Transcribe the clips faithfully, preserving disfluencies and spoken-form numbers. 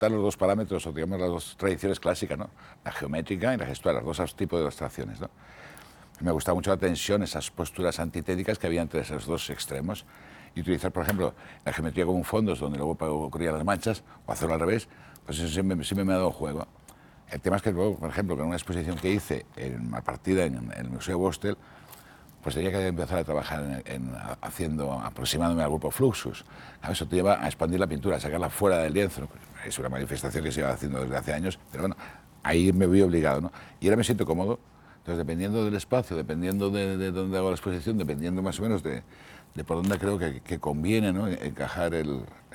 juntar los dos parámetros, o digamos las dos tradiciones clásicas, ¿no? La geométrica y la gestual, los dos tipos de abstracciones, ¿no? Me gustaba mucho la tensión, esas posturas antitéticas que había entre esos dos extremos. Y utilizar, por ejemplo, la geometría como un fondo, donde luego ocurrían las manchas, o hacerlo al revés, pues eso siempre, siempre me ha dado juego. El tema es que luego, por ejemplo, con una exposición que hice en Malpartida, en, en el Museo Bostel, pues tenía que empezar a trabajar en, en, haciendo, aproximándome al grupo Fluxus. Eso te lleva a expandir la pintura, a sacarla fuera del lienzo. Es una manifestación que se lleva haciendo desde hace años, pero bueno, ahí me vi obligado, ¿no? Y ahora me siento cómodo. Entonces, dependiendo del espacio, dependiendo de, de dónde hago la exposición, dependiendo más o menos de, de por dónde creo que, que conviene, ¿no?, encajar el,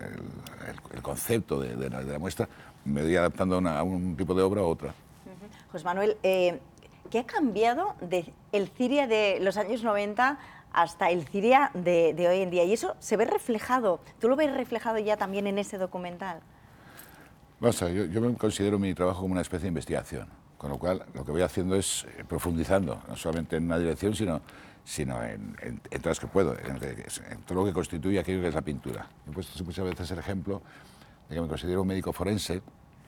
el, el, el concepto de, de, la, de la muestra, me voy adaptando a, una, a un tipo de obra u otra. Uh-huh. José Manuel, eh, ¿qué ha cambiado del Ciria de los años noventa hasta el Ciria de, de hoy en día? Y eso se ve reflejado, ¿tú lo ves reflejado ya también en ese documental? Bueno, o sea, yo, yo me considero mi trabajo como una especie de investigación, con lo cual lo que voy haciendo es profundizando, no solamente en una dirección, sino, sino en, en, en todas las que puedo, en, en todo lo que constituye aquello que es la pintura. He puesto muchas veces el ejemplo de que me considero un médico forense,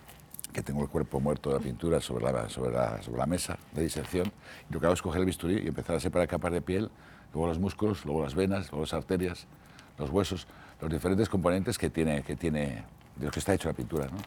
que tengo el cuerpo muerto de la pintura sobre la, sobre la, sobre la mesa de disección, y lo que hago es coger el bisturí y empezar a separar capas de piel, luego los músculos, luego las venas, luego las arterias, los huesos, los diferentes componentes que tiene, que tiene de los que está hecho la pintura, ¿no?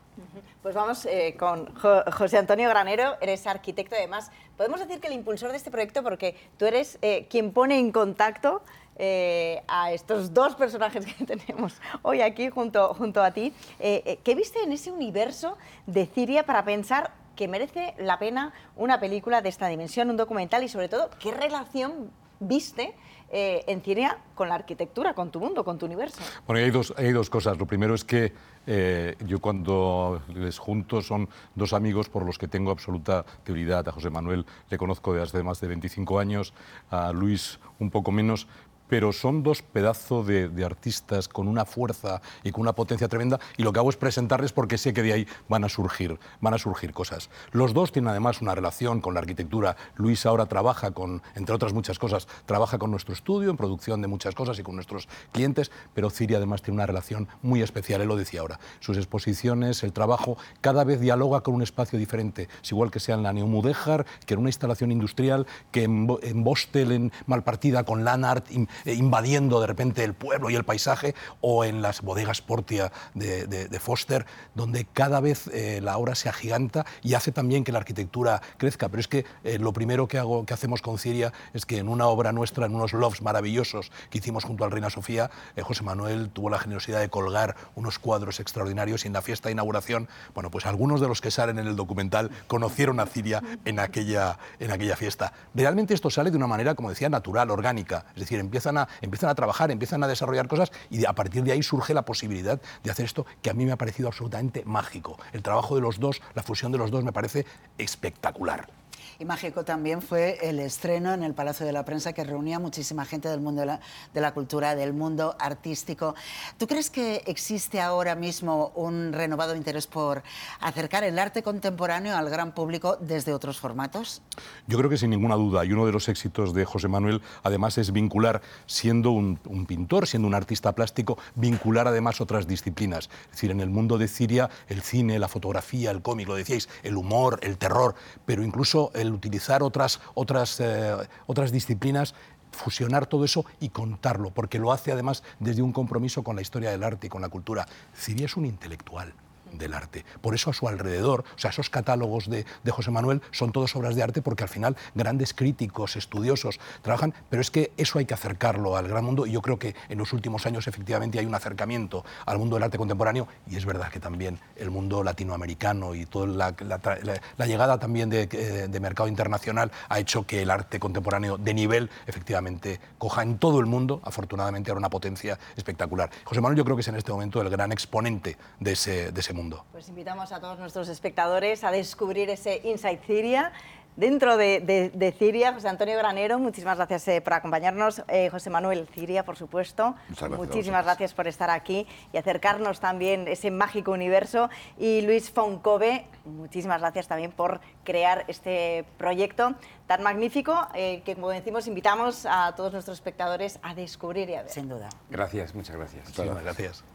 Pues vamos eh, con jo José Antonio Granero, eres arquitecto además. Podemos decir que el impulsor de este proyecto, porque tú eres eh, quien pone en contacto eh, a estos dos personajes que tenemos hoy aquí junto, junto a ti. Eh, eh, ¿Qué viste en ese universo de Ciria para pensar que merece la pena una película de esta dimensión, un documental, y sobre todo, qué relación viste eh, en Ciria con la arquitectura, con tu mundo, con tu universo? Bueno, hay dos, hay dos cosas. Lo primero es que eh, yo cuando les junto son dos amigos por los que tengo absoluta debilidad. A José Manuel le conozco desde hace más de veinticinco años, a Luis un poco menos, pero son dos pedazos de, de artistas con una fuerza y con una potencia tremenda, y lo que hago es presentarles porque sé que de ahí van a surgir, van a surgir cosas. Los dos tienen además una relación con la arquitectura. Luis ahora trabaja con, entre otras muchas cosas, trabaja con nuestro estudio en producción de muchas cosas y con nuestros clientes, pero Ciria además tiene una relación muy especial, él lo decía ahora. Sus exposiciones, el trabajo, cada vez dialoga con un espacio diferente. Es igual que sea en la Neumudéjar, que en una instalación industrial, que en, en Bostel, en Malpartida, con Lanart, invadiendo de repente el pueblo y el paisaje, o en las bodegas Portia de, de, de Foster, donde cada vez eh, la obra se agiganta y hace también que la arquitectura crezca. Pero es que eh, lo primero que, hago, que hacemos con Ciria es que en una obra nuestra, en unos lofts maravillosos que hicimos junto al Reina Sofía, eh, José Manuel tuvo la generosidad de colgar unos cuadros extraordinarios, y en la fiesta de inauguración, bueno, pues algunos de los que salen en el documental conocieron a Ciria en aquella, en aquella fiesta. Realmente esto sale de una manera, como decía, natural, orgánica, es decir, empieza Empiezan a, empiezan a trabajar, empiezan a desarrollar cosas, y a partir de ahí surge la posibilidad de hacer esto, que a mí me ha parecido absolutamente mágico. El trabajo de los dos, la fusión de los dos, me parece espectacular. Y mágico también fue el estreno en el Palacio de la Prensa, que reunía a muchísima gente del mundo de la, de la cultura, del mundo artístico. ¿Tú crees que existe ahora mismo un renovado interés por acercar el arte contemporáneo al gran público desde otros formatos? Yo creo que sin ninguna duda, y uno de los éxitos de José Manuel además es vincular, siendo un, un pintor, siendo un artista plástico, vincular además otras disciplinas. Es decir, en el mundo de Ciria, el cine, la fotografía, el cómic, lo decíais, el humor, el terror, pero incluso el utilizar otras, otras, eh, otras disciplinas, fusionar todo eso y contarlo, porque lo hace además desde un compromiso con la historia del arte y con la cultura. Ciria es un intelectual del arte. Por eso a su alrededor, o sea, esos catálogos de, de José Manuel son todos obras de arte, porque al final grandes críticos, estudiosos trabajan, pero es que eso hay que acercarlo al gran mundo, y yo creo que en los últimos años efectivamente hay un acercamiento al mundo del arte contemporáneo, y es verdad que también el mundo latinoamericano y toda la, la, la, la llegada también de, de mercado internacional ha hecho que el arte contemporáneo de nivel efectivamente coja en todo el mundo, afortunadamente, ahora una potencia espectacular. José Manuel yo creo que es en este momento el gran exponente de ese, de ese mundo. Pues invitamos a todos nuestros espectadores a descubrir ese Inside Ciria. Dentro de, de, de Ciria, José Antonio Granero, muchísimas gracias eh, por acompañarnos. Eh, José Manuel, Ciria, por supuesto. Muchas gracias. Muchísimas gracias por estar aquí y acercarnos también ese mágico universo. Y Luis Foncove, muchísimas gracias también por crear este proyecto tan magnífico eh, que, como decimos, invitamos a todos nuestros espectadores a descubrir y a ver. Sin duda. Gracias, muchas gracias. Muchísimas gracias.